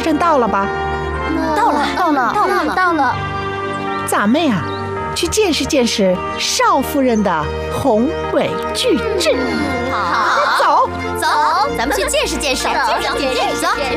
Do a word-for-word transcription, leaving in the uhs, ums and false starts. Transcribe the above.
站到了吧？ 到了，到了，到了，到了。 咱们呀，去见识见识少夫人的宏伟巨制。 好， 走走，咱们去见识见识，见识见识，走。